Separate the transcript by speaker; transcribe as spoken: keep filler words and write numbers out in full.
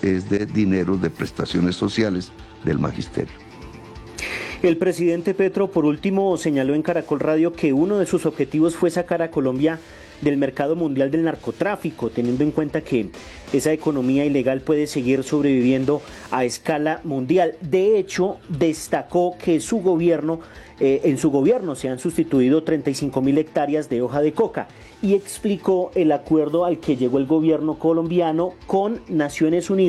Speaker 1: es de dinero de prestaciones sociales del magisterio.
Speaker 2: El presidente Petro, por último, señaló en Caracol Radio que uno de sus objetivos fue sacar a Colombia del mercado mundial del narcotráfico, teniendo en cuenta que esa economía ilegal puede seguir sobreviviendo a escala mundial. De hecho, destacó que su gobierno, eh, en su gobierno se han sustituido treinta y cinco mil hectáreas de hoja de coca y explicó el acuerdo al que llegó el gobierno colombiano con Naciones Unidas